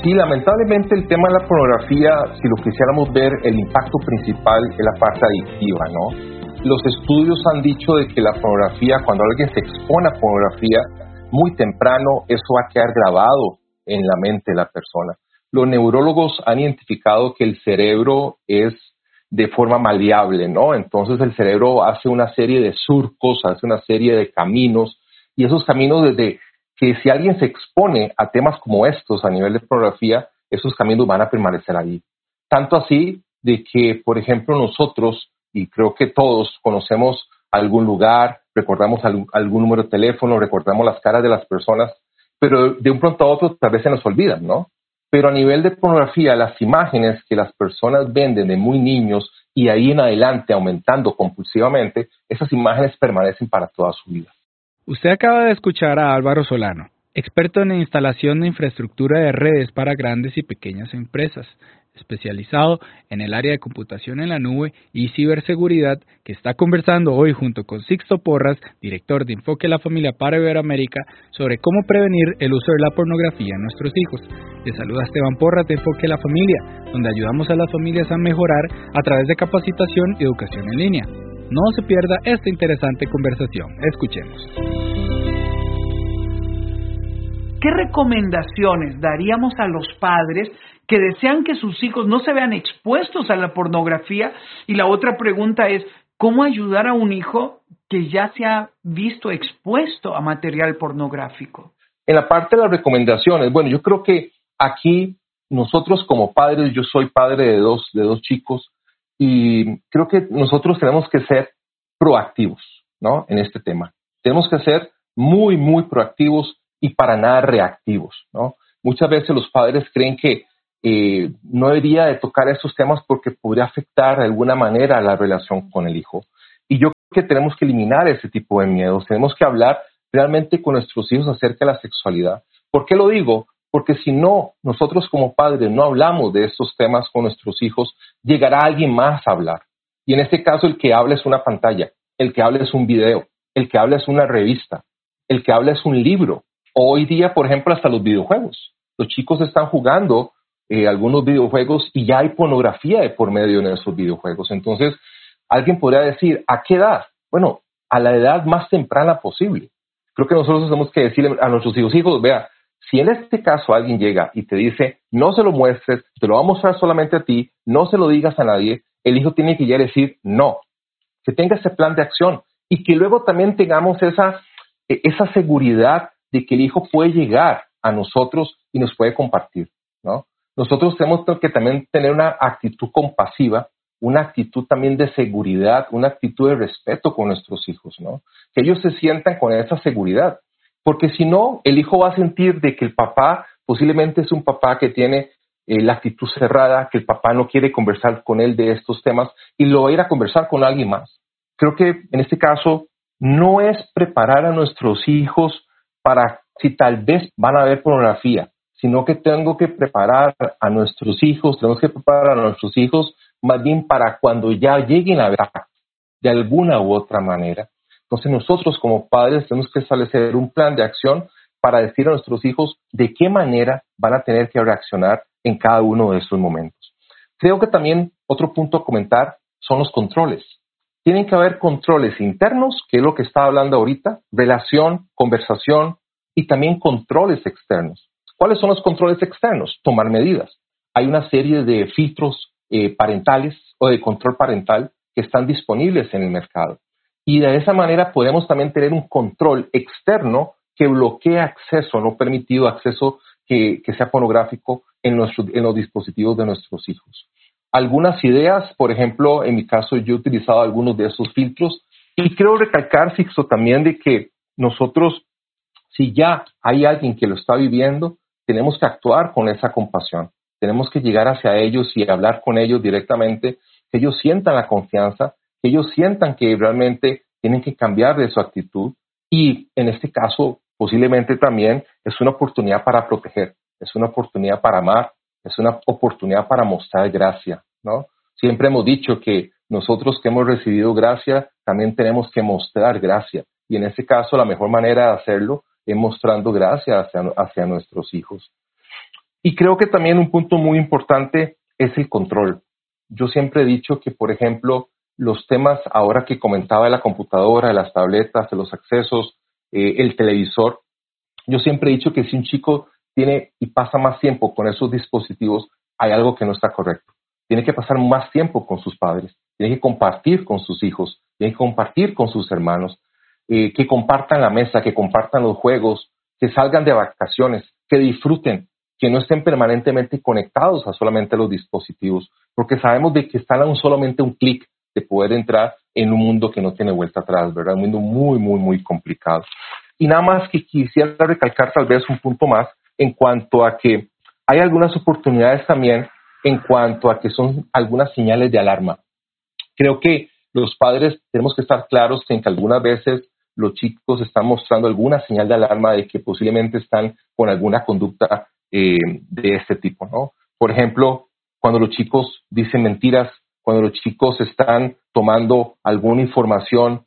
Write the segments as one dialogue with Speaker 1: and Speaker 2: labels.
Speaker 1: Sí, lamentablemente el tema de la pornografía, si lo quisiéramos ver, el impacto principal es la parte adictiva, ¿no? Los estudios han dicho de que la pornografía, cuando alguien se expone a pornografía muy temprano, eso va a quedar grabado en la mente de la persona. Los neurólogos han identificado que el cerebro es de forma maleable, ¿no? Entonces el cerebro hace una serie de surcos, hace una serie de caminos, y esos caminos desde que si alguien se expone a temas como estos a nivel de pornografía, esos caminos van a permanecer ahí. Tanto así de que, por ejemplo, nosotros, y creo que todos conocemos algún lugar, recordamos algún número de teléfono, recordamos las caras de las personas, pero de un pronto a otro tal vez se nos olvidan, ¿no? Pero a nivel de pornografía, las imágenes que las personas ven desde muy niños y ahí en adelante aumentando compulsivamente, esas imágenes permanecen para toda su vida.
Speaker 2: Usted acaba de escuchar a Álvaro Solano, experto en instalación de infraestructura de redes para grandes y pequeñas empresas, especializado en el área de computación en la nube y ciberseguridad, que está conversando hoy junto con Sixto Porras, director de Enfoque a la Familia para Iberoamérica, sobre cómo prevenir el uso de la pornografía en nuestros hijos. Le saluda Esteban Porras de Enfoque a la Familia, donde ayudamos a las familias a mejorar a través de capacitación y educación en línea. No se pierda esta interesante conversación. Escuchemos.
Speaker 3: ¿Qué recomendaciones daríamos a los padres que desean que sus hijos no se vean expuestos a la pornografía? Y la otra pregunta es, ¿cómo ayudar a un hijo que ya se ha visto expuesto a material pornográfico?
Speaker 1: En la parte de las recomendaciones, bueno, yo creo que aquí nosotros como padres, yo soy padre de dos chicos, y creo que nosotros tenemos que ser proactivos, ¿no? En este tema. Tenemos que ser muy, muy proactivos y para nada reactivos, ¿no? Muchas veces los padres creen que no debería de tocar esos temas porque podría afectar de alguna manera la relación con el hijo. Y yo creo que tenemos que eliminar ese tipo de miedos. Tenemos que hablar realmente con nuestros hijos acerca de la sexualidad. ¿Por qué lo digo? Porque si no, nosotros como padres no hablamos de estos temas con nuestros hijos, llegará alguien más a hablar. Y en este caso el que habla es una pantalla, el que habla es un video, el que habla es una revista, el que habla es un libro. Hoy día, por ejemplo, hasta los videojuegos. Los chicos están jugando algunos videojuegos y ya hay pornografía de por medio de esos videojuegos. Entonces, alguien podría decir, ¿a qué edad? Bueno, a la edad más temprana posible. Creo que nosotros tenemos que decirle a nuestros hijos, vea, si en este caso alguien llega y te dice, no se lo muestres, te lo va a mostrar solamente a ti, no se lo digas a nadie, el hijo tiene que ya decir no, que tenga ese plan de acción y que luego también tengamos esa seguridad de que el hijo puede llegar a nosotros y nos puede compartir, ¿no? Nosotros tenemos que también tener una actitud compasiva, una actitud también de seguridad, una actitud de respeto con nuestros hijos, ¿no? Que ellos se sientan con esa seguridad. Porque si no, el hijo va a sentir de que el papá posiblemente es un papá que tiene la actitud cerrada, que el papá no quiere conversar con él de estos temas y lo va a ir a conversar con alguien más. Creo que en este caso no es preparar a nuestros hijos para si tal vez van a ver pornografía, sino que tengo que preparar a nuestros hijos, tenemos que preparar a nuestros hijos más bien para cuando ya lleguen a ver de alguna u otra manera. Entonces nosotros como padres tenemos que establecer un plan de acción para decir a nuestros hijos de qué manera van a tener que reaccionar en cada uno de estos momentos. Creo que también otro punto a comentar son los controles. Tienen que haber controles internos, que es lo que estaba hablando ahorita, relación, conversación y también controles externos. ¿Cuáles son los controles externos? Tomar medidas. Hay una serie de filtros parentales o de control parental que están disponibles en el mercado. Y de esa manera podemos también tener un control externo que bloquee acceso, no permitido acceso que sea pornográfico en los dispositivos de nuestros hijos. Algunas ideas, por ejemplo, en mi caso yo he utilizado algunos de esos filtros y quiero recalcar, Sixto, también de que nosotros, si ya hay alguien que lo está viviendo, tenemos que actuar con esa compasión. Tenemos que llegar hacia ellos y hablar con ellos directamente, que ellos sientan la confianza, que ellos sientan que realmente tienen que cambiar de su actitud y en este caso posiblemente también es una oportunidad para proteger, es una oportunidad para amar, es una oportunidad para mostrar gracia, ¿no? Siempre hemos dicho que nosotros que hemos recibido gracia también tenemos que mostrar gracia y en este caso la mejor manera de hacerlo es mostrando gracia hacia nuestros hijos. Y creo que también un punto muy importante es el control. Yo siempre he dicho que, por ejemplo, los temas ahora que comentaba de la computadora, de las tabletas, de los accesos, el televisor, yo siempre he dicho que si un chico tiene y pasa más tiempo con esos dispositivos, hay algo que no está correcto. Tiene que pasar más tiempo con sus padres, tiene que compartir con sus hijos, tiene que compartir con sus hermanos, que compartan la mesa, que compartan los juegos, que salgan de vacaciones, que disfruten, que no estén permanentemente conectados a solamente los dispositivos, porque sabemos de que están a solamente un clic de poder entrar en un mundo que no tiene vuelta atrás, ¿verdad? Un mundo muy, muy, muy complicado. Y nada más que quisiera recalcar tal vez un punto más en cuanto a que hay algunas oportunidades también en cuanto a que son algunas señales de alarma. Creo que los padres tenemos que estar claros en que algunas veces los chicos están mostrando alguna señal de alarma de que posiblemente están con alguna conducta de este tipo, ¿no? Por ejemplo, cuando los chicos dicen mentiras, cuando los chicos están tomando alguna información,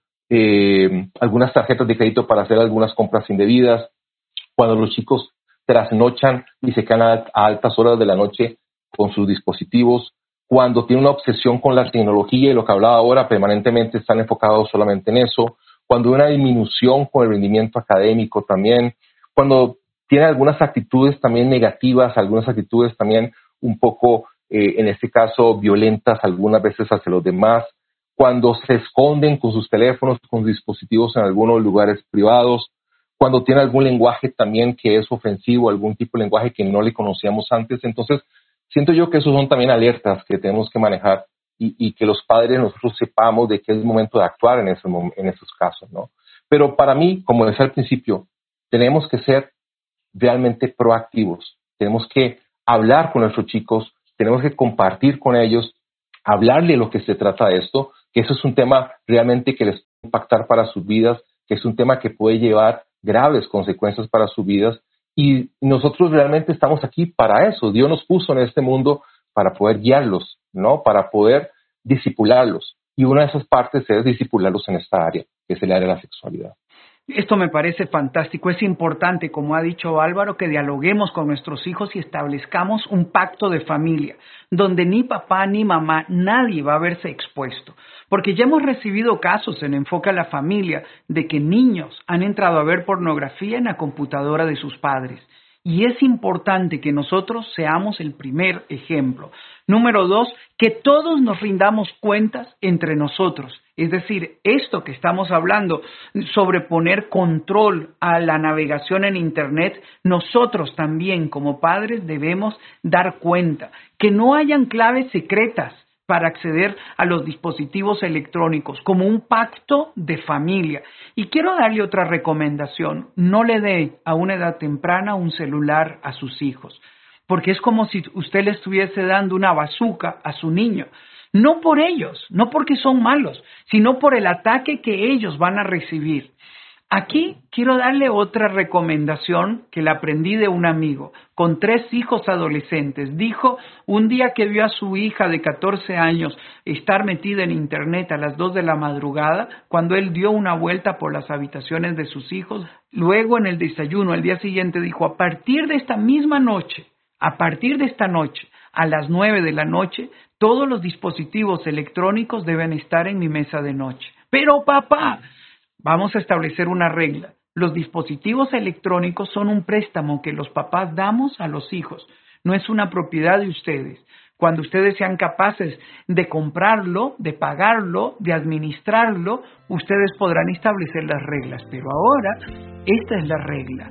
Speaker 1: algunas tarjetas de crédito para hacer algunas compras indebidas, cuando los chicos trasnochan y se quedan a altas horas de la noche con sus dispositivos, cuando tienen una obsesión con la tecnología y lo que hablaba ahora, permanentemente están enfocados solamente en eso, cuando hay una disminución con el rendimiento académico también, cuando tienen algunas actitudes también negativas, algunas actitudes también un poco, en este caso, violentas algunas veces hacia los demás, cuando se esconden con sus teléfonos, con sus dispositivos en algunos lugares privados, cuando tienen algún lenguaje también que es ofensivo, algún tipo de lenguaje que no le conocíamos antes. Entonces, siento yo que esos son también alertas que tenemos que manejar y que los padres nosotros sepamos de que es momento de actuar en esos casos, ¿no? Pero para mí, como decía al principio, tenemos que ser realmente proactivos. Tenemos que hablar con nuestros chicos, tenemos que compartir con ellos, hablarle de lo que se trata de esto, que eso es un tema realmente que les puede impactar para sus vidas, que es un tema que puede llevar graves consecuencias para sus vidas, y nosotros realmente estamos aquí para eso. Dios nos puso en este mundo para poder guiarlos, ¿no? Para poder discipularlos. Y una de esas partes es discipularlos en esta área, que es el área de la sexualidad.
Speaker 3: Esto me parece fantástico. Es importante, como ha dicho Álvaro, que dialoguemos con nuestros hijos y establezcamos un pacto de familia, donde ni papá ni mamá, nadie va a verse expuesto. Porque ya hemos recibido casos en Enfoque a la Familia de que niños han entrado a ver pornografía en la computadora de sus padres. Y es importante que nosotros seamos el primer ejemplo. Número 2, que todos nos rindamos cuentas entre nosotros. Es decir, esto que estamos hablando sobre poner control a la navegación en Internet, nosotros también como padres debemos dar cuenta. Que no hayan claves secretas para acceder a los dispositivos electrónicos, como un pacto de familia. Y quiero darle otra recomendación: no le dé a una edad temprana un celular a sus hijos, porque es como si usted le estuviese dando una bazuca a su niño. No por ellos, no porque son malos, sino por el ataque que ellos van a recibir. Aquí quiero darle otra recomendación que la aprendí de un amigo con 3 hijos adolescentes. Dijo un día que vio a su hija de 14 años estar metida en Internet a las 2 de la madrugada, cuando él dio una vuelta por las habitaciones de sus hijos. Luego en el desayuno, al día siguiente, dijo: a partir de esta misma noche, a partir de esta noche, a las 9 de la noche, todos los dispositivos electrónicos deben estar en mi mesa de noche. Pero papá, vamos a establecer una regla. Los dispositivos electrónicos son un préstamo que los papás damos a los hijos. No es una propiedad de ustedes. Cuando ustedes sean capaces de comprarlo, de pagarlo, de administrarlo, ustedes podrán establecer las reglas. Pero ahora, esta es la regla.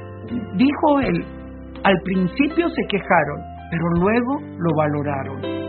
Speaker 3: Dijo él, al principio se quejaron, pero luego lo valoraron.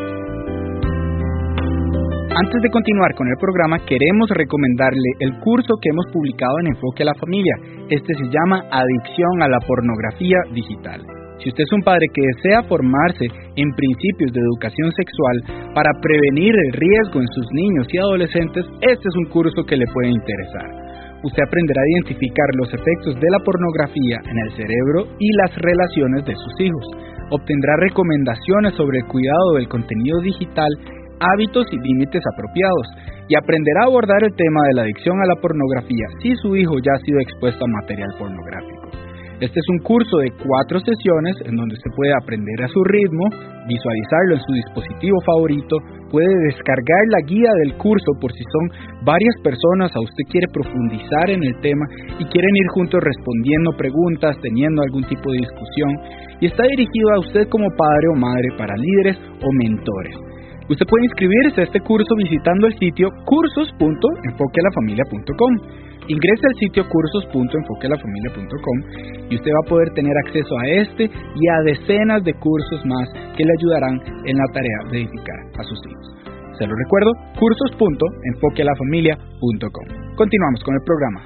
Speaker 2: Antes de continuar con el programa, queremos recomendarle el curso que hemos publicado en Enfoque a la Familia. Este se llama Adicción a la pornografía digital. Si usted es un padre que desea formarse en principios de educación sexual para prevenir el riesgo en sus niños y adolescentes, este es un curso que le puede interesar. Usted aprenderá a identificar los efectos de la pornografía en el cerebro y las relaciones de sus hijos. Obtendrá recomendaciones sobre el cuidado del contenido digital, hábitos y límites apropiados, y aprenderá a abordar el tema de la adicción a la pornografía si su hijo ya ha sido expuesto a material pornográfico. Este es un curso de 4 sesiones en donde usted puede aprender a su ritmo, visualizarlo en su dispositivo favorito, puede descargar la guía del curso por si son varias personas o usted quiere profundizar en el tema y quieren ir juntos respondiendo preguntas, teniendo algún tipo de discusión, y está dirigido a usted como padre o madre para líderes o mentores. Usted puede inscribirse a este curso visitando el sitio cursos.enfoquealafamilia.com. Ingrese al sitio cursos.enfoquealafamilia.com y usted va a poder tener acceso a este y a decenas de cursos más que le ayudarán en la tarea de edificar a sus hijos. Se lo recuerdo, cursos.enfoquealafamilia.com. Continuamos con el programa.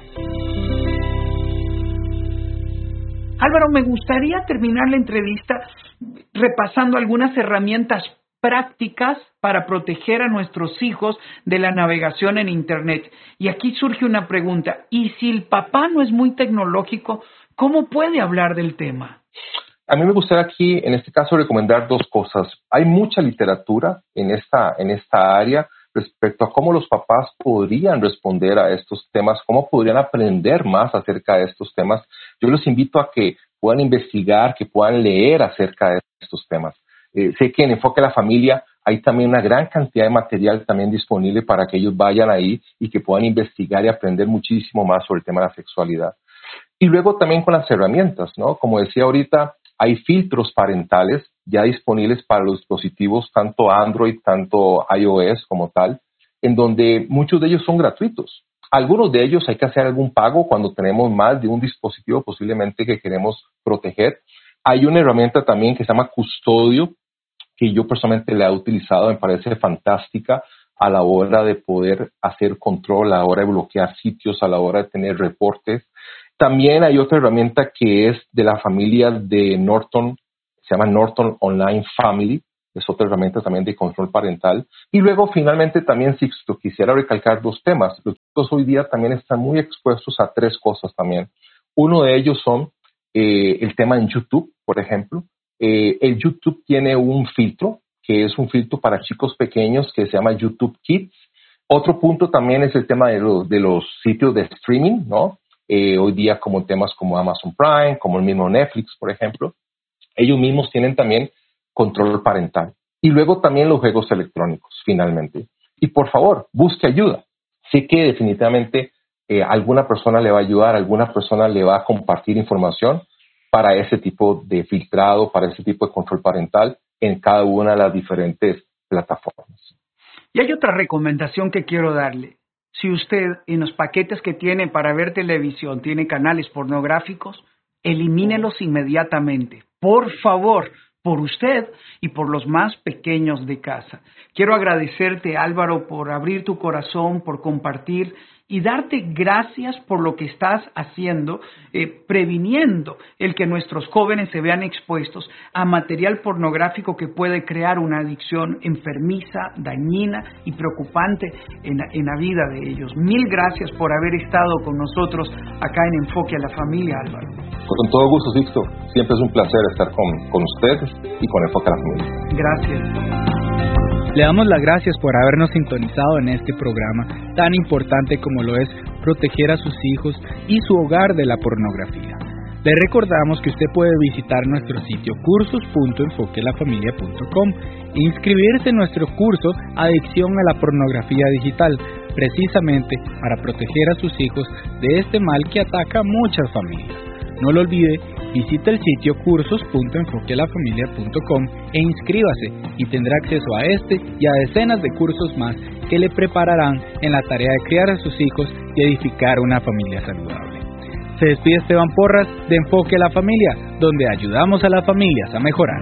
Speaker 3: Álvaro, me gustaría terminar la entrevista repasando algunas herramientas prácticas para proteger a nuestros hijos de la navegación en Internet. Y aquí surge una pregunta, ¿y si el papá no es muy tecnológico, cómo puede hablar del tema?
Speaker 1: A mí me gustaría aquí, en este caso, recomendar 2 cosas. Hay mucha literatura en esta área respecto a cómo los papás podrían responder a estos temas, cómo podrían aprender más acerca de estos temas. Yo los invito a que puedan investigar, que puedan leer acerca de estos temas. Sé que en Enfoque a la Familia hay también una gran cantidad de material también disponible para que ellos vayan ahí y que puedan investigar y aprender muchísimo más sobre el tema de la sexualidad. Y luego también con las herramientas, ¿no? Como decía ahorita, hay filtros parentales ya disponibles para los dispositivos, tanto Android, tanto iOS como tal, en donde muchos de ellos son gratuitos. Algunos de ellos hay que hacer algún pago cuando tenemos más de un dispositivo posiblemente que queremos proteger. Hay una herramienta también que se llama Custodio, que yo personalmente la he utilizado, me parece fantástica a la hora de poder hacer control, a la hora de bloquear sitios, a la hora de tener reportes. También hay otra herramienta que es de la familia de Norton, se llama Norton Online Family, es otra herramienta también de control parental. Y luego finalmente también, si quisiera recalcar 2 temas, los chicos hoy día también están muy expuestos a 3 cosas también. Uno de ellos son el tema en YouTube, por ejemplo. El YouTube tiene un filtro, que es un filtro para chicos pequeños que se llama YouTube Kids. Otro punto también es el tema de los sitios de streaming, ¿no? Hoy día como temas como Amazon Prime, como el mismo Netflix, por ejemplo. Ellos mismos tienen también control parental. Y luego también los juegos electrónicos, finalmente. Y por favor, busque ayuda. Sé que definitivamente alguna persona le va a ayudar, alguna persona le va a compartir información para ese tipo de filtrado, para ese tipo de control parental en cada una de las diferentes plataformas.
Speaker 3: Y hay otra recomendación que quiero darle. Si usted en los paquetes que tiene para ver televisión tiene canales pornográficos, elimínelos inmediatamente. Por favor, por usted y por los más pequeños de casa. Quiero agradecerte, Álvaro, por abrir tu corazón, por compartir y darte gracias por lo que estás haciendo, previniendo el que nuestros jóvenes se vean expuestos a material pornográfico que puede crear una adicción enfermiza, dañina y preocupante en la vida de ellos. Mil gracias por haber estado con nosotros acá en Enfoque a la Familia, Álvaro.
Speaker 1: Con todo gusto, Sixto. Siempre es un placer estar con ustedes y con Enfoque a la Familia.
Speaker 3: Gracias.
Speaker 2: Le damos las gracias por habernos sintonizado en este programa tan importante como lo es proteger a sus hijos y su hogar de la pornografía. Le recordamos que usted puede visitar nuestro sitio cursos.enfoquealafamilia.com e inscribirse en nuestro curso Adicción a la Pornografía Digital, precisamente para proteger a sus hijos de este mal que ataca a muchas familias. No lo olvide, visite el sitio cursos.enfoquealafamilia.com e inscríbase y tendrá acceso a este y a decenas de cursos más que le prepararán en la tarea de criar a sus hijos y edificar una familia saludable. Se despide Esteban Porras de Enfoque a la Familia, donde ayudamos a las familias a mejorar.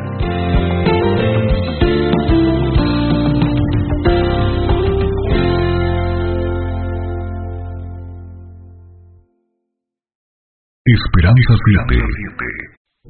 Speaker 4: Esperanza 7.